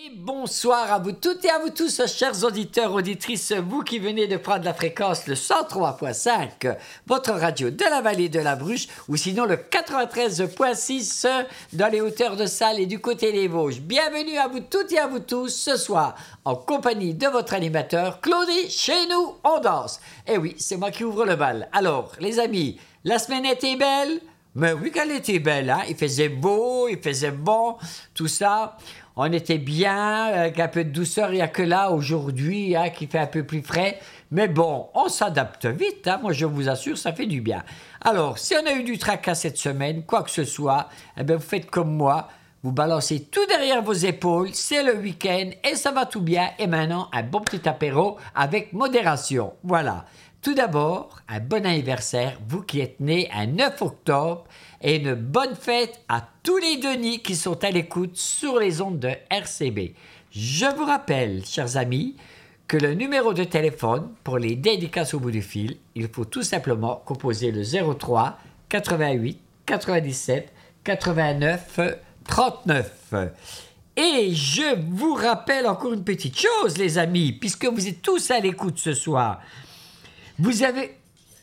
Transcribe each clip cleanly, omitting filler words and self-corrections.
Et bonsoir à vous toutes et à vous tous, chers auditeurs, auditrices, vous qui venez de prendre la fréquence le 103.5, votre radio de la vallée de la Bruche, ou sinon le 93.6 dans les hauteurs de Salles et du côté des Vosges. Bienvenue à vous toutes et à vous tous ce soir, en compagnie de votre animateur, Claudie. Chez nous, on danse. Et oui, c'est moi qui ouvre le bal. Alors, les amis, la semaine était belle? Mais oui qu'elle était belle, hein? Il faisait beau, il faisait bon, tout ça. On était bien, avec un peu de douceur. Il n'y a que là, aujourd'hui, hein, qui fait un peu plus frais. Mais bon, on s'adapte vite, hein? Moi, je vous assure, ça fait du bien. Alors, si on a eu du tracas cette semaine, quoi que ce soit, eh bien, vous faites comme moi. Vous balancez tout derrière vos épaules, c'est le week-end et ça va tout bien. Et maintenant, un bon petit apéro avec modération. Voilà. Tout d'abord, un bon anniversaire, vous qui êtes nés un 9 octobre, et une bonne fête à tous les Denis qui sont à l'écoute sur les ondes de RCB. Je vous rappelle, chers amis, que le numéro de téléphone pour les dédicaces au bout du fil, il faut tout simplement composer le 03 88 97 89 39. Et je vous rappelle encore une petite chose, les amis, puisque vous êtes tous à l'écoute ce soir. Vous avez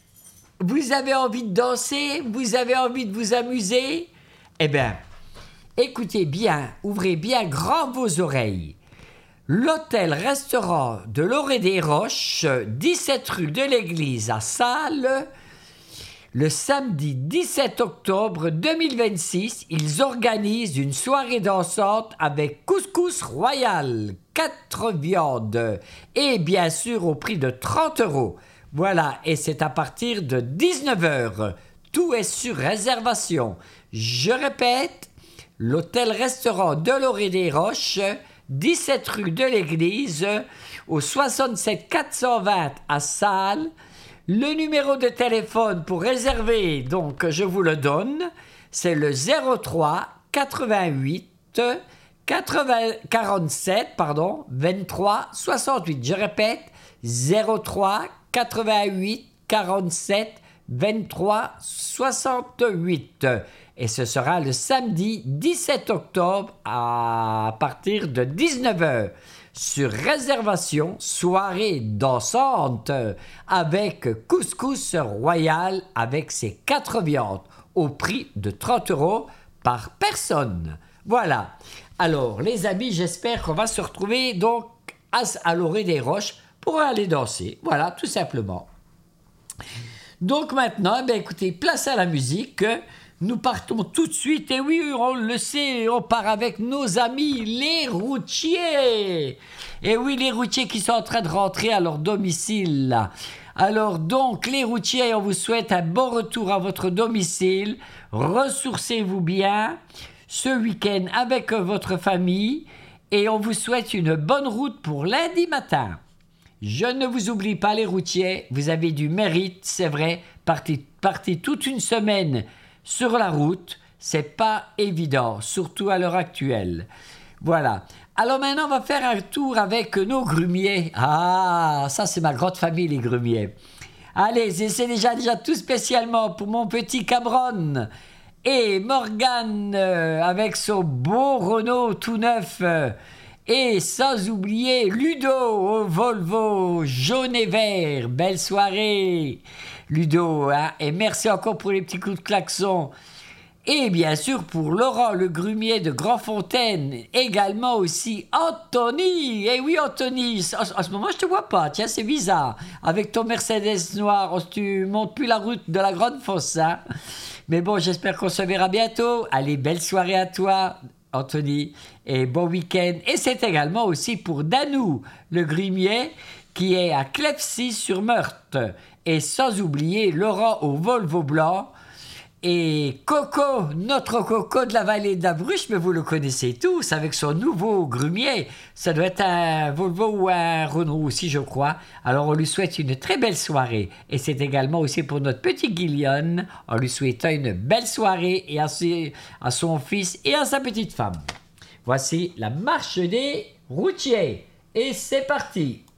envie de danser? Vous avez envie de vous amuser? Eh bien, écoutez bien, ouvrez bien grand vos oreilles. L'hôtel-restaurant de l'Orée des Roches, 17 rue de l'Église à Salles, le samedi 17 octobre 2026, ils organisent une soirée dansante avec couscous royal, 4 viandes et bien sûr au prix de 30 €. Voilà, et c'est à partir de 19h. Tout est sur réservation. Je répète, l'hôtel-restaurant de l'Orée des Roches, 17 rue de l'Église, au 67 420 à Salles. Le numéro de téléphone pour réserver, donc je vous le donne, c'est le 03 88 47 23 68. Je répète, 03 88 47 23 68. Et ce sera le samedi 17 octobre à partir de 19h. Sur réservation, soirée dansante avec couscous royal avec ses 4 viandes au prix de 30 € par personne. Voilà. Alors, les amis, j'espère qu'on va se retrouver donc à l'Orée des Roches pour aller danser. Voilà, tout simplement. Donc maintenant, écoutez, place à la musique. Nous partons tout de suite, et oui, on le sait, on part avec nos amis les routiers. Et oui, les routiers qui sont en train de rentrer à leur domicile. Alors donc, les routiers, on vous souhaite un bon retour à votre domicile. Ressourcez-vous bien ce week-end avec votre famille. Et on vous souhaite une bonne route pour lundi matin. Je ne vous oublie pas les routiers, vous avez du mérite, c'est vrai. Partez toute une semaine sur la route, c'est pas évident, surtout à l'heure actuelle. Voilà. Alors maintenant, on va faire un tour avec nos grumiers. Ah, ça c'est ma grande famille, les grumiers. Allez, c'est déjà tout spécialement pour mon petit Cameron. Et Morgane avec son beau Renault tout neuf. Et sans oublier Ludo au Volvo jaune et vert. Belle soirée, Ludo. Hein? Et merci encore pour les petits coups de klaxon. Et bien sûr pour Laurent le grumier de Grandfontaine. Également aussi Anthony. Eh oui, Anthony. En ce moment, je te vois pas. Tiens, c'est bizarre. Avec ton Mercedes noir, tu montes plus la route de la Grande Fosse. Hein? Mais bon, j'espère qu'on se verra bientôt. Allez, belle soirée à toi, Anthony, et bon week-end. Et c'est également aussi pour Danou, le grumier, qui est à Clepsy-sur-Meurthe. Et sans oublier Laurent au Volvo blanc. Et Coco, notre Coco de la vallée de la Bruche, mais vous le connaissez tous, avec son nouveau grumier. Ça doit être un Volvo ou un Renault aussi, je crois. Alors on lui souhaite une très belle soirée. Et c'est également aussi pour notre petit Guillaume, en lui souhaitant une belle soirée et à son fils et à sa petite femme. Voici la marche des routiers. Et c'est parti!